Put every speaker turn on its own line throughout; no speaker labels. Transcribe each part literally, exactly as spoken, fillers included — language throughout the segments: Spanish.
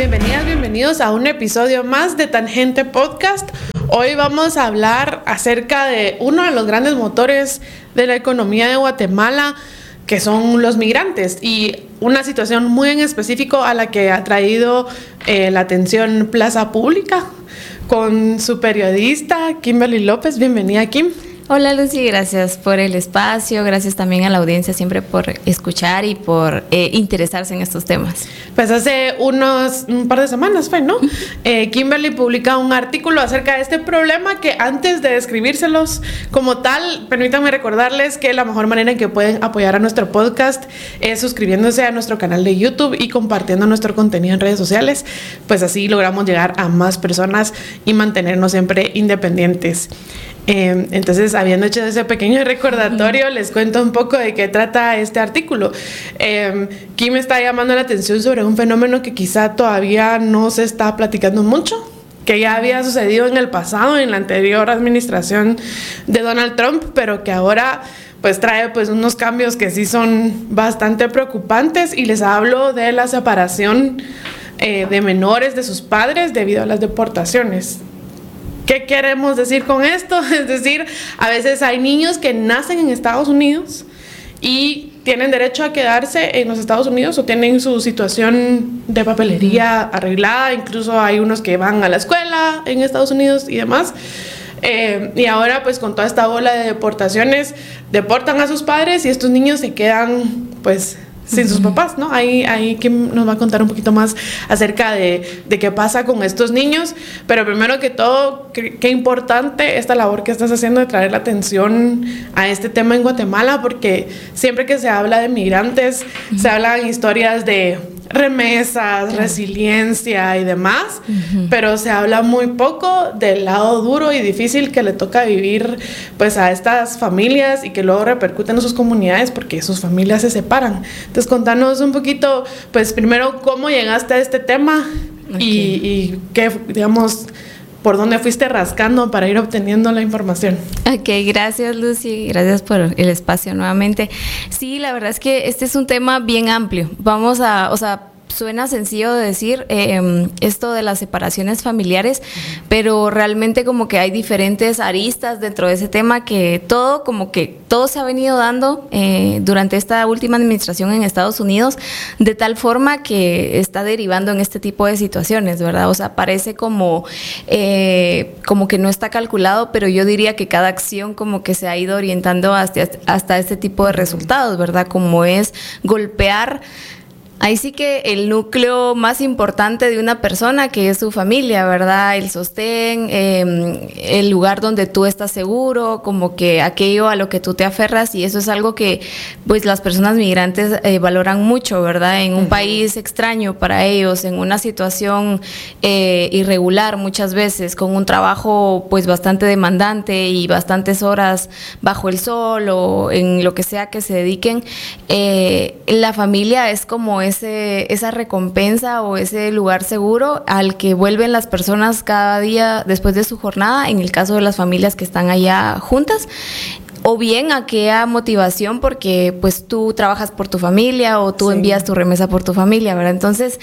Bienvenidas, bienvenidos a un episodio más de Tangente Podcast. Hoy vamos a hablar acerca de uno de los grandes motores de la economía de Guatemala, que son los migrantes, y una situación muy en específico a la que ha traído eh, la atención Plaza Pública con su periodista Kimberly López. Bienvenida, Kim.
Hola Lucy, gracias por el espacio, gracias también a la audiencia siempre por escuchar y por eh, interesarse en estos temas.
Pues hace unos un par de semanas fue, ¿no? Eh, Kimberly publica un artículo acerca de este problema que antes de describírselos como tal, permítanme recordarles que la mejor manera en que pueden apoyar a nuestro podcast es suscribiéndose a nuestro canal de YouTube y compartiendo nuestro contenido en redes sociales, pues así logramos llegar a más personas y mantenernos siempre independientes. Eh, entonces, habiendo hecho ese pequeño recordatorio, les cuento un poco de qué trata este artículo. Eh, Kim está llamando la atención sobre un fenómeno que quizá todavía no se está platicando mucho, que ya había sucedido en el pasado, en la anterior administración de Donald Trump, pero que ahora pues trae pues unos cambios que sí son bastante preocupantes, y les hablo de la separación eh, de menores de sus padres debido a las deportaciones. ¿Qué queremos decir con esto? Es decir, a veces hay niños que nacen en Estados Unidos y tienen derecho a quedarse en los Estados Unidos o tienen su situación de papelería arreglada. Incluso hay unos que van a la escuela en Estados Unidos y demás. Eh, y ahora pues con toda esta ola de deportaciones deportan a sus padres y estos niños se quedan pues sin sus papás, ¿no? Ahí, ahí Kim nos va a contar un poquito más acerca de, de qué pasa con estos niños. Pero primero que todo, qué, qué importante esta labor que estás haciendo de traer la atención a este tema en Guatemala, porque siempre que se habla de migrantes, uh-huh. se hablan historias de remesas, uh-huh. resiliencia y demás, uh-huh. pero se habla muy poco del lado duro y difícil que le toca vivir pues a estas familias y que luego repercuten en sus comunidades porque sus familias se separan. Entonces, contanos un poquito, pues primero, cómo llegaste a este tema okay. y, y qué, digamos, por dónde fuiste rascando para ir obteniendo la información.
Ok, gracias Lucy, gracias por el espacio nuevamente. Sí, la verdad es que este es un tema bien amplio. Vamos a, o sea, suena sencillo de decir eh, esto de las separaciones familiares, uh-huh. pero realmente como que hay diferentes aristas dentro de ese tema, que todo como que todo se ha venido dando eh, durante esta última administración en Estados Unidos, de tal forma que está derivando en este tipo de situaciones, ¿verdad? O sea, parece como, eh, como que no está calculado, pero yo diría que cada acción como que se ha ido orientando hasta, hasta este tipo de resultados, ¿verdad? Como es golpear ahí sí que el núcleo más importante de una persona, que es su familia, ¿verdad? El sostén, eh, el lugar donde tú estás seguro, como que aquello a lo que tú te aferras, y eso es algo que pues las personas migrantes eh, valoran mucho, ¿verdad? En un uh-huh. país extraño para ellos, en una situación eh, irregular muchas veces, con un trabajo pues bastante demandante y bastantes horas bajo el sol o en lo que sea que se dediquen, eh, la familia es como Ese, esa recompensa o ese lugar seguro al que vuelven las personas cada día después de su jornada, en el caso de las familias que están allá juntas, o bien aquella motivación porque pues tú trabajas por tu familia o tú sí. envías tu remesa por tu familia, ¿verdad? Entonces,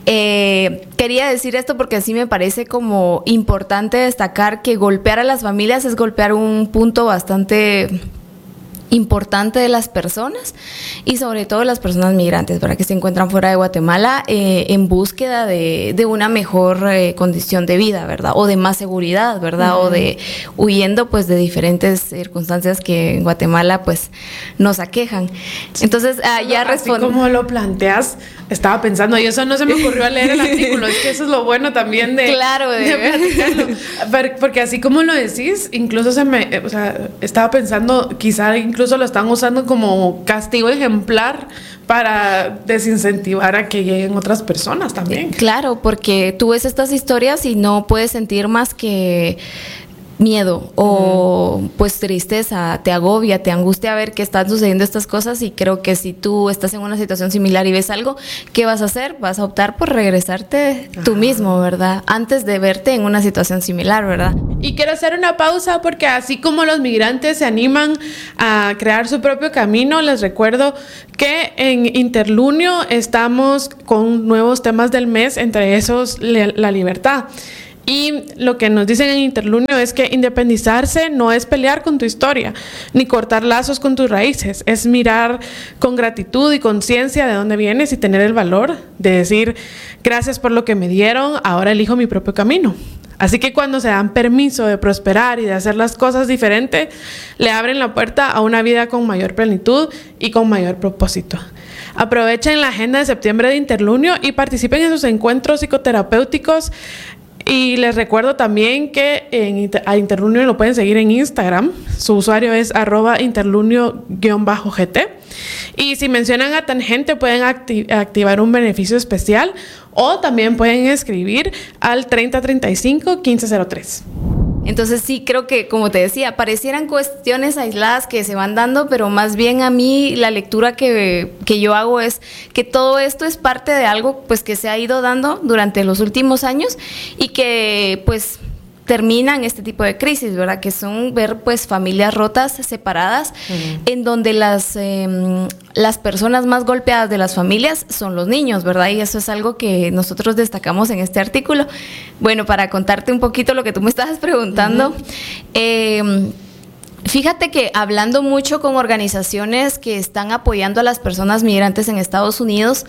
eh, quería decir esto porque así me parece como importante destacar que golpear a las familias es golpear un punto bastante importante de las personas, y sobre todo las personas migrantes, para que se encuentran fuera de Guatemala eh, en búsqueda de, de una mejor eh, condición de vida, ¿verdad? O de más seguridad, ¿verdad? Uh-huh. O de huyendo pues de diferentes circunstancias que en Guatemala pues nos aquejan. Sí. Entonces, ah, ya respondo.
Así como lo planteas, estaba pensando, y eso no se me ocurrió al leer el artículo, es que eso es lo bueno también de,
claro, de,
de platicarlo. Porque así como lo decís, incluso se me, o sea, estaba pensando, quizá incluso Incluso lo están usando como castigo ejemplar para desincentivar a que lleguen otras personas también.
Claro, porque tú ves estas historias y no puedes sentir más que miedo o pues tristeza, te agobia, te angustia ver que están sucediendo estas cosas, y creo que si tú estás en una situación similar y ves algo, ¿qué vas a hacer? Vas a optar por regresarte tú mismo, ¿verdad? Antes de verte en una situación similar, ¿verdad?
Y quiero hacer una pausa porque así como los migrantes se animan a crear su propio camino, les recuerdo que en Interlunio estamos con nuevos temas del mes, entre esos la libertad. Y lo que nos dicen en Interlunio es que independizarse no es pelear con tu historia, ni cortar lazos con tus raíces, es mirar con gratitud y conciencia de dónde vienes y tener el valor de decir, gracias por lo que me dieron, ahora elijo mi propio camino. Así que cuando se dan permiso de prosperar y de hacer las cosas diferentes, le abren la puerta a una vida con mayor plenitud y con mayor propósito. Aprovechen la agenda de septiembre de Interlunio y participen en sus encuentros psicoterapéuticos. Y les recuerdo también que en, a Interlunio lo pueden seguir en Instagram. Su usuario es arroba interlunio-gt. Y si mencionan a Tangente pueden acti- activar un beneficio especial, o también pueden escribir al treinta treinta y cinco quince cero tres.
Entonces sí, creo que, como te decía, parecieran cuestiones aisladas que se van dando, pero más bien a mí la lectura que, que yo hago es que todo esto es parte de algo pues que se ha ido dando durante los últimos años y que pues terminan este tipo de crisis, ¿verdad? Que son ver pues familias rotas, separadas, uh-huh. en donde las, eh, las personas más golpeadas de las familias son los niños, ¿verdad? Y eso es algo que nosotros destacamos en este artículo. Bueno, para contarte un poquito lo que tú me estabas preguntando, uh-huh. eh, fíjate que hablando mucho con organizaciones que están apoyando a las personas migrantes en Estados Unidos,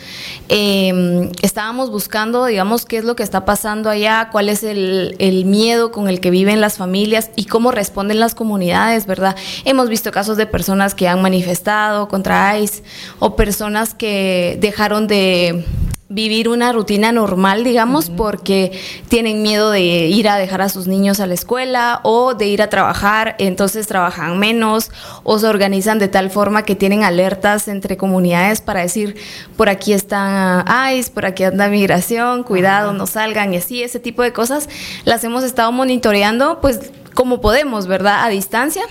eh, estábamos buscando, digamos, qué es lo que está pasando allá, cuál es el, el miedo con el que viven las familias y cómo responden las comunidades, ¿verdad? Hemos visto casos de personas que han manifestado contra ICE o personas que dejaron de vivir una rutina normal, digamos, uh-huh. porque tienen miedo de ir a dejar a sus niños a la escuela o de ir a trabajar, entonces trabajan menos o se organizan de tal forma que tienen alertas entre comunidades para decir, por aquí está ICE, por aquí anda migración, cuidado, uh-huh. no salgan, y así, ese tipo de cosas las hemos estado monitoreando, pues, como podemos, ¿verdad?, a distancia.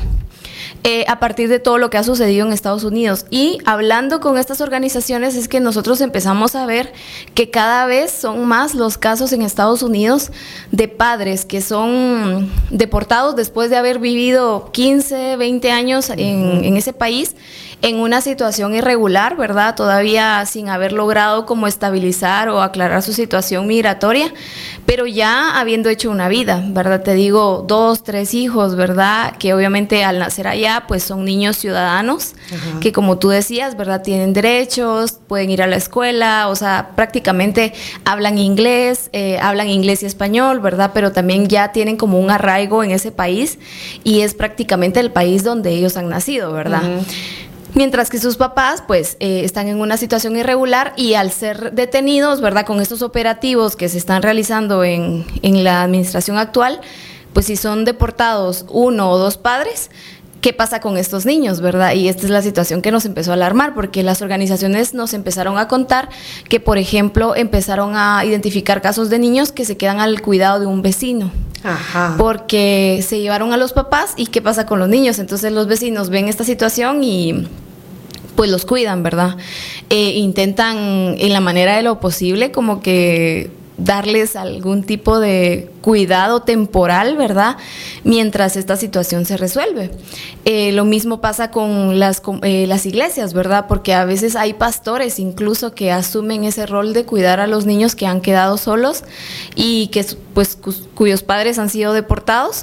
Eh, a partir de todo lo que ha sucedido en Estados Unidos. Y hablando con estas organizaciones es que nosotros empezamos a ver que cada vez son más los casos en Estados Unidos de padres que son deportados después de haber vivido quince, veinte años en, en ese país, en una situación irregular, ¿verdad? Todavía sin haber logrado como estabilizar o aclarar su situación migratoria, pero ya habiendo hecho una vida, ¿verdad? Te digo, dos, tres hijos, ¿verdad? Que obviamente al nacer allá, pues son niños ciudadanos, uh-huh. que como tú decías, ¿verdad? Tienen derechos, pueden ir a la escuela, o sea, prácticamente hablan inglés, eh, hablan inglés y español, ¿verdad? Pero también ya tienen como un arraigo en ese país y es prácticamente el país donde ellos han nacido, ¿verdad? Uh-huh. Mientras que sus papás, pues, eh, están en una situación irregular y al ser detenidos, ¿verdad?, con estos operativos que se están realizando en, en la administración actual, pues si son deportados uno o dos padres, ¿qué pasa con estos niños, verdad? Y esta es la situación que nos empezó a alarmar, porque las organizaciones nos empezaron a contar que, por ejemplo, empezaron a identificar casos de niños que se quedan al cuidado de un vecino. Ajá. Porque se llevaron a los papás y ¿qué pasa con los niños? Entonces los vecinos ven esta situación y pues los cuidan, ¿verdad? Eh, intentan en la manera de lo posible como que darles algún tipo de cuidado temporal, ¿verdad?, mientras esta situación se resuelve. Eh, lo mismo pasa con las, con, eh, las iglesias, ¿verdad?, porque a veces hay pastores incluso que asumen ese rol de cuidar a los niños que han quedado solos y que pues cu- cuyos padres han sido deportados,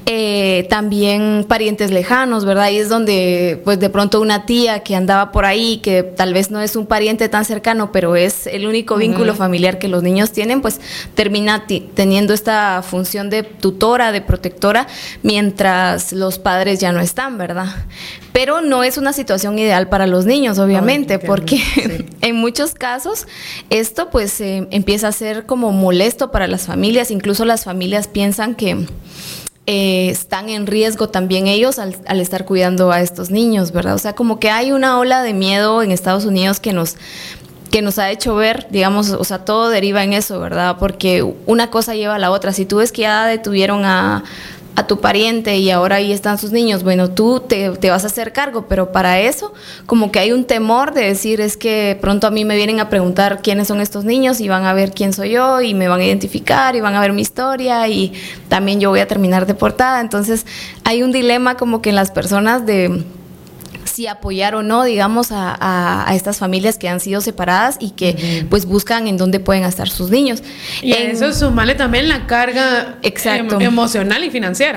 eh, también parientes lejanos, ¿verdad?, y es donde pues de pronto una tía que andaba por ahí, que tal vez no es un pariente tan cercano, pero es el único vínculo uh-huh. familiar que los niños tienen, pues termina t- teniendo esta función de tutora, de protectora, mientras los padres ya no están, ¿verdad? Pero no es una situación ideal para los niños, obviamente, no, porque sí. en muchos casos esto pues eh, empieza a ser como molesto para las familias, incluso las familias piensan que Eh, están en riesgo también ellos al, al estar cuidando a estos niños, ¿verdad? O sea, como que hay una ola de miedo en Estados Unidos que nos que nos ha hecho ver, digamos, o sea, todo deriva en eso, ¿verdad? Porque una cosa lleva a la otra. Si tú ves que ya detuvieron a a tu pariente y ahora ahí están sus niños, bueno, tú te, te vas a hacer cargo, pero para eso como que hay un temor de decir, es que pronto a mí me vienen a preguntar quiénes son estos niños y van a ver quién soy yo y me van a identificar y van a ver mi historia y también yo voy a terminar deportada. Entonces hay un dilema como que en las personas de si apoyar o no, digamos, a, a, a estas familias que han sido separadas y que uh-huh. pues buscan en dónde pueden estar sus niños.
Y
en,
eso sumarle también la carga
exacto.
em, emocional y financiera.